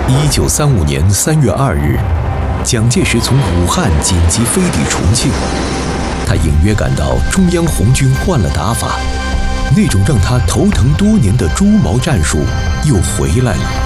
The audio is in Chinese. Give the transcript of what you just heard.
1935年3月2日，蒋介石从武汉紧急飞抵重庆。他隐约感到中央红军换了打法，那种让他头疼多年的猪毛战术又回来了。